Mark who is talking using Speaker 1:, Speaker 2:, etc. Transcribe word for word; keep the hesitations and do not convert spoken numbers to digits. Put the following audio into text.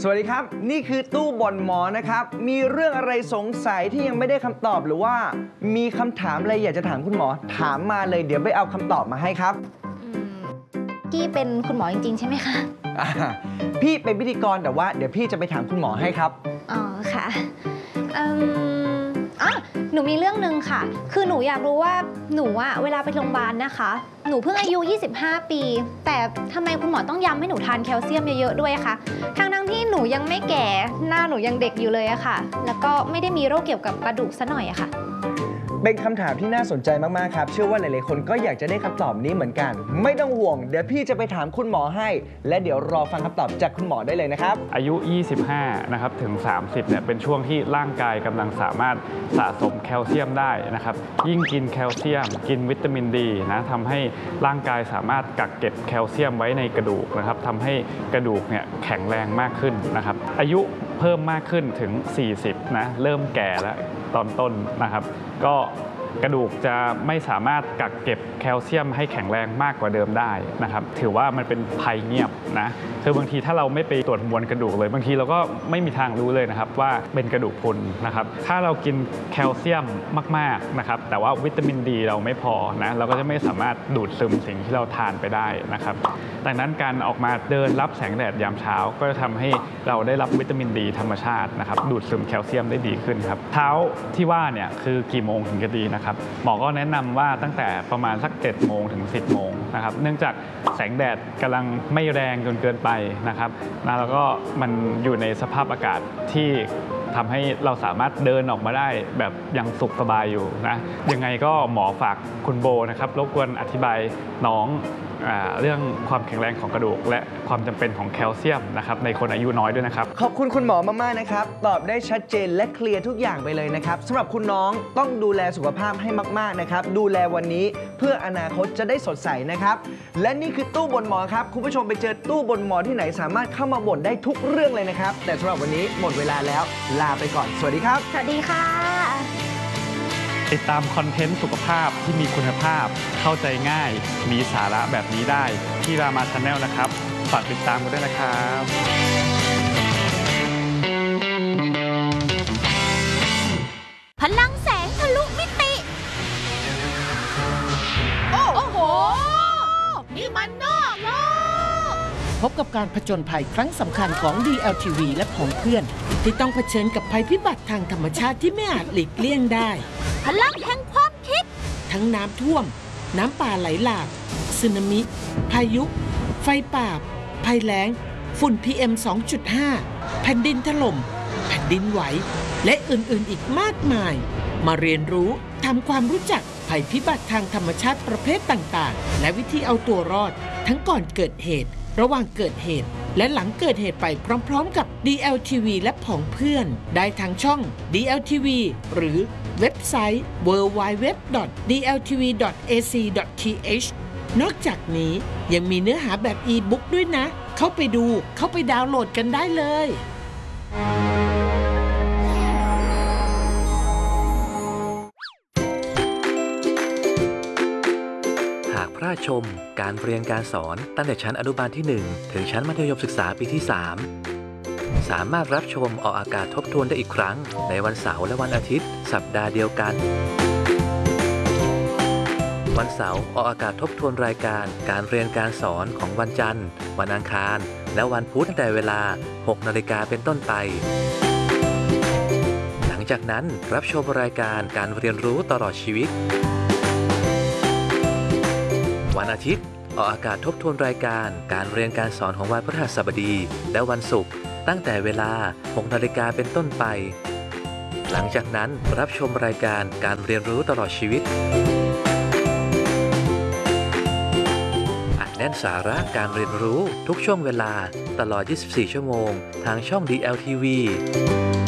Speaker 1: สวัสดีครับนี่คือตู้บ่นหมอนะครับมีเรื่องอะไรสงสัยที่ยังไม่ได้คำตอบหรือว่ามีคำถามอะไรอยากจะถามคุณหมอถามมาเลยเดี๋ยวไปเอาคำตอบมาให้ครับ
Speaker 2: พี่เป็นคุณหมอจริงๆใช่ไหมคะ
Speaker 1: พี่เป็นพิธีกรแต่ว่าเดี๋ยวพี่จะไปถามคุณหมอให้ครับ
Speaker 2: อ๋อค่ะอืมอ๋อหนูมีเรื่องหนึ่งค่ะคือหนูอยากรู้ว่าหนูอะเวลาไปโรงพยาบาลนะคะหนูเพิ่งอายุยี่สิบห้าปีแต่ทำไมคุณหมอต้องย้ำให้หนูทานแคลเซียมเยอะๆด้วยคะทั้งทั้งที่หนูยังไม่แก่หน้าหนูยังเด็กอยู่เลยอะค่ะแล้วก็ไม่ได้มีโรคเกี่ยวกับกระดูกซะหน่อยอะค่ะ
Speaker 1: เป็นคำถามที่น่าสนใจมากๆครับเชื่อว่าหลายๆคนก็อยากจะได้คำตอบนี้เหมือนกันไม่ต้องห่วงเดี๋ยวพี่จะไปถามคุณหมอให้และเดี๋ยวรอฟังคำตอบจากคุณหมอได้เลยนะครับ
Speaker 3: อายุยี่สิบห้านะครับถึงสามสิบเนี่ยเป็นช่วงที่ร่างกายกำลังสามารถสะสมแคลเซียมได้นะครับยิ่งกินแคลเซียมกินวิตามินดีนะทำให้ร่างกายสามารถกักเก็บแคลเซียมไว้ในกระดูกนะครับทำให้กระดูกเนี่ยแข็งแรงมากขึ้นนะครับอายุเพิ่มมากขึ้นถึงสี่สิบนะเริ่มแก่แล้วตอนต้นนะครับก็กระดูกจะไม่สามารถกักเก็บแคลเซียมให้แข็งแรงมากกว่าเดิมได้นะครับถือว่ามันเป็นภัยเงียบนะคือบางทีถ้าเราไม่ไปตรวจมวลกระดูกเลยบางทีเราก็ไม่มีทางรู้เลยนะครับว่าเป็นกระดูกพรุนนะครับถ้าเรากินแคลเซียมมากๆนะครับแต่ว่าวิตามินดีเราไม่พอนะเราก็จะไม่สามารถดูดซึมสิ่งที่เราทานไปได้นะครับดังนั้นการออกมาเดินรับแสงแดดยามเช้าก็จะทำให้เราได้รับวิตามินดีธรรมชาตินะครับดูดซึมแคลเซียมได้ดีขึ้นครับเช้าที่ว่าเนี่ยคือกี่โมงถึงจะดีนะครับหมอก็แนะนำว่าตั้งแต่ประมาณสักเจ็ดโมงถึงสิบโมงนะครับเนื่องจากแสงแดดกำลังไม่แรงจนเกินไปนะครับแล้วก็มันอยู่ในสภาพอากาศที่ทำให้เราสามารถเดินออกมาได้แบบยังสุขสบายอยู่นะยังไงก็หมอฝากคุณโบนะครับรบกวนอธิบายน้องเรื่องความแข็งแรงของกระดูกและความจำเป็นของแคลเซียมนะครับในคนอายุน้อยด้วยนะครับ
Speaker 1: ขอบคุณคุณหมอมากๆนะครับตอบได้ชัดเจนและเคลียร์ทุกอย่างไปเลยนะครับสำหรับคุณน้องต้องดูแลสุขภาพให้มากๆนะครับดูแลวันนี้เพื่ออนาคตจะได้สดใสนะครับและนี่คือตู้บ่นหมอครับคุณผู้ชมไปเจอตู้บ่นหมอที่ไหนสามารถเข้ามาบ่นได้ทุกเรื่องเลยนะครับแต่สำหรับวันนี้หมดเวลาแล้วลาไปก่อนสวัสดีครับ
Speaker 2: สวัสดีค่ะ
Speaker 3: ติดตามคอนเทนต์สุขภาพที่มีคุณภาพเข้าใจง่ายมีสาระแบบนี้ได้ที่รามาชาแนลนะครับฝากติดตามกันด้วยนะครับ
Speaker 4: พลังแสงทะลุมิติโอ้โหนี่มันนอกโลก
Speaker 5: พบกับการผจญภัยครั้งสำคัญของ ดี แอล ที วี และผองเพื่อนที่ต้องเผชิญกับภัยพิบัติทางธรรมชาติที่ไม่อาจหลีกเลี่ยงได้
Speaker 4: พลังแห่งความคิด
Speaker 5: ทั้งน้ำท่วมน้ำป่าไหลหลากสึนามิพายุไฟป่าภัยแล้งฝุ่น พี เอ็ม สองจุดห้า แผ่นดินถล่มแผ่นดินไหวและอื่นๆอีกมากมายมาเรียนรู้ทำความรู้จักภัยพิบัติทางธรรมชาติประเภทต่างๆและวิธีเอาตัวรอดทั้งก่อนเกิดเหตุระหว่างเกิดเหตุและหลังเกิดเหตุไปพร้อมๆกับ ดี แอล ที วี และผองเพื่อนได้ทางช่อง ดี แอล ที วี หรือเว็บไซต์ ดับเบิลยู ดับเบิลยู ดับเบิลยู ดอท ดี แอล ที วี ดอท เอ ซี ดอท ที เอช นอกจากนี้ยังมีเนื้อหาแบบอีบุ๊กด้วยนะเข้าไปดูเข้าไปดาวน์โหลดกันได้เลย
Speaker 6: หากพลาดชมการเรียนการสอนตั้งแต่ชั้นอนุบาลที่หนึ่งถึงชั้นมัธยมศึกษาปีที่สามสามารถรับชมออกอากาศทบทวนได้อีกครั้งในวันเสาร์และวันอาทิตย์สัปดาห์เดียวกันวันเสาร์ออกอากาศทบทวนรายการการเรียนการสอนของวันจันทร์วันอังคารและวันพุธตั้งแต่เวลา หกนาฬิกาเป็นต้นไปหลังจากนั้นรับชมรายการการเรียนรู้ตลอดชีวิตวันอาทิตย์ออกอากาศทบทวนรายการการเรียนการสอนของวันพฤหัสบดีและวันศุกร์ตั้งแต่เวลา หกนาฬิกาเป็นต้นไปหลังจากนั้นรับชมรายการการเรียนรู้ตลอดชีวิตอัดแน่นสาระการเรียนรู้ทุกช่วงเวลาตลอด ยี่สิบสี่ ชั่วโมงทางช่อง ดี แอล ที วี